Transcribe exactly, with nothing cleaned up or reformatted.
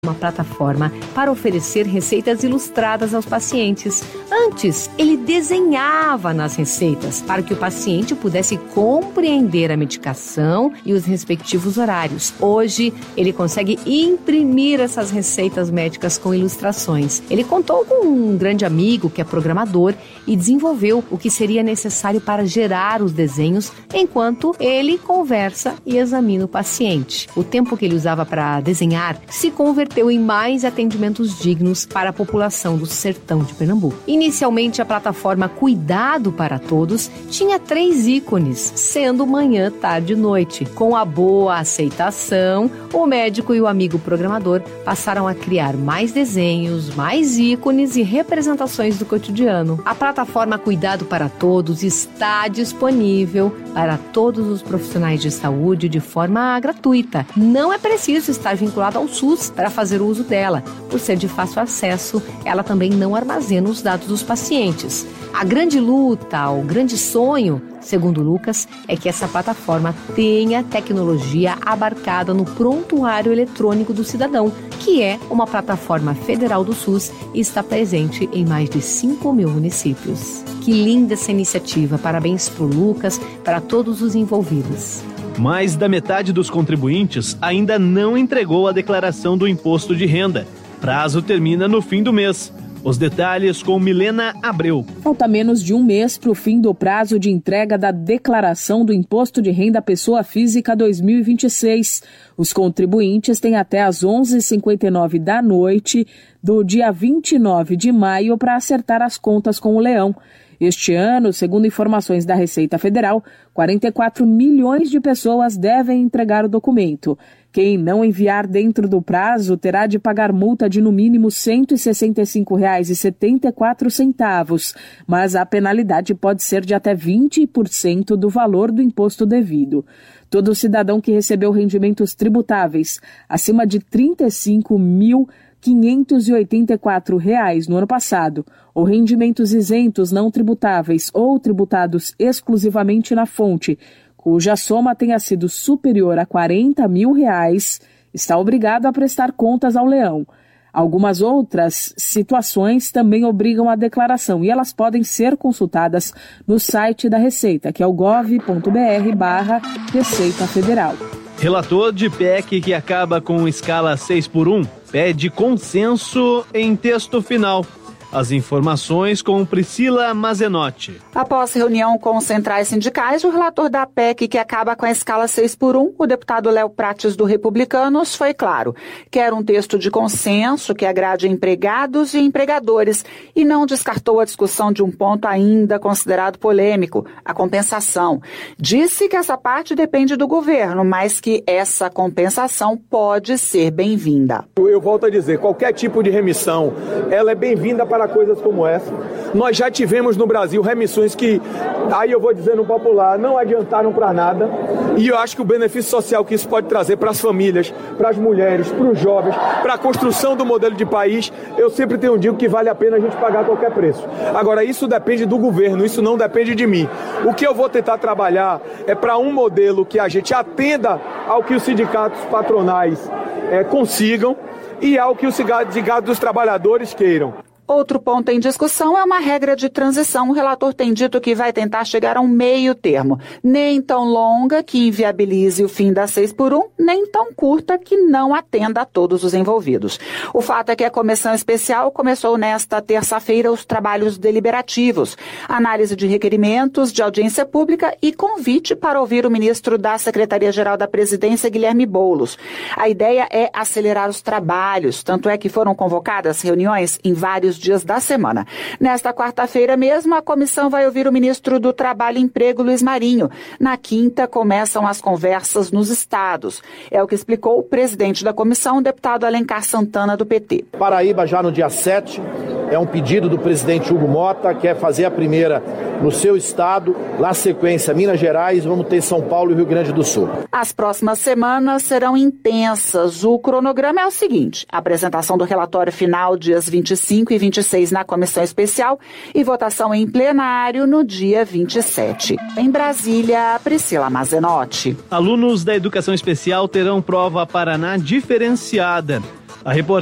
uma plataforma para oferecer receitas ilustradas aos pacientes. Antes, ele desenhava nas receitas para que o paciente pudesse compreender a medicação e os respectivos horários. Hoje, ele consegue imprimir essas receitas médicas com ilustrações. Ele contou com um grande amigo que é programador e desenvolveu o que seria necessário para gerar os desenhos enquanto ele conversa e examina o paciente. O tempo que ele usava para desenhar se converteu em mais atendimentos dignos para a população do sertão de Pernambuco. Inicialmente, a plataforma Cuidado para Todos tinha três ícones, sendo manhã, tarde e noite. Com a boa aceitação, o médico e o amigo programador passaram a criar mais desenhos, mais ícones e representações do cotidiano. A plataforma Cuidado para Todos está disponível para todos os profissionais de saúde de forma gratuita. Não é preciso estar vinculado ao SUS para fazer o uso dela. Por ser de fácil acesso, ela também não armazena os dados dos pacientes. A grande luta, o grande sonho, segundo Lucas, é que essa plataforma tenha tecnologia abarcada no prontuário eletrônico do cidadão, que é uma plataforma federal do SUS e está presente em mais de cinco mil municípios. Que linda essa iniciativa! Parabéns para o Lucas, para todos os envolvidos. Mais da metade dos contribuintes ainda não entregou a declaração do imposto de renda. Prazo termina no fim do mês. Os detalhes com Milena Abreu. Falta menos de um mês para o fim do prazo de entrega da declaração do Imposto de Renda Pessoa Física dois mil e vinte e seis. Os contribuintes têm até às onze e cinquenta e nove da noite do dia vinte e nove de maio para acertar as contas com o leão. Este ano, segundo informações da Receita Federal, quarenta e quatro milhões de pessoas devem entregar o documento. Quem não enviar dentro do prazo terá de pagar multa de no mínimo cento e sessenta e cinco reais e setenta e quatro centavos, mas a penalidade pode ser de até vinte por cento do valor do imposto devido. Todo cidadão que recebeu rendimentos tributáveis acima de trinta e cinco mil quinhentos e oitenta e quatro reais no ano passado, ou rendimentos isentos não tributáveis ou tributados exclusivamente na fonte, cuja soma tenha sido superior a quarenta mil reais, está obrigado a prestar contas ao leão. Algumas outras situações também obrigam a declaração e elas podem ser consultadas no site da Receita, que é o gov.br barra Receita Federal. Relator de P E C que acaba com escala seis por um pede consenso em texto final. As informações com Priscila Mazenotti. Após reunião com centrais sindicais, o relator da P E C que acaba com a escala seis por um, o deputado Léo Prates do Republicanos, foi claro. Quer um texto de consenso que agrade empregados e empregadores e não descartou a discussão de um ponto ainda considerado polêmico, a compensação. Disse que essa parte depende do governo, mas que essa compensação pode ser bem-vinda. Eu volto a dizer, qualquer tipo de remissão, ela é bem-vinda para coisas como essa. Nós já tivemos no Brasil remissões que, aí eu vou dizer no popular, não adiantaram para nada, e eu acho que o benefício social que isso pode trazer para as famílias, para as mulheres, para os jovens, para a construção do modelo de país, eu sempre tenho dito que vale a pena a gente pagar qualquer preço. Agora, isso depende do governo, isso não depende de mim. O que eu vou tentar trabalhar é para um modelo que a gente atenda ao que os sindicatos patronais é, consigam e ao que os sindicatos dos trabalhadores queiram. Outro ponto em discussão é uma regra de transição. O relator tem dito que vai tentar chegar a um meio termo, nem tão longa que inviabilize o fim da seis por um, nem tão curta que não atenda a todos os envolvidos. O fato é que a comissão especial começou nesta terça-feira os trabalhos deliberativos, análise de requerimentos de audiência pública e convite para ouvir o ministro da Secretaria-Geral da Presidência, Guilherme Boulos. A ideia é acelerar os trabalhos, tanto é que foram convocadas reuniões em vários dias da semana. Nesta quarta-feira mesmo, a comissão vai ouvir o ministro do Trabalho e Emprego, Luiz Marinho. Na quinta, começam as conversas nos estados. É o que explicou o presidente da comissão, o deputado Alencar Santana, do P T. Paraíba, já no dia sete, é um pedido do presidente Hugo Mota, quer fazer a primeira no seu estado, na sequência Minas Gerais, vamos ter São Paulo e Rio Grande do Sul. As próximas semanas serão intensas. O cronograma é o seguinte: apresentação do relatório final dias vinte e cinco e vinte e seis na comissão especial e votação em plenário no dia vinte e sete. Em Brasília, Priscila Mazenotti. Alunos da educação especial terão prova Paraná diferenciada. A reportagem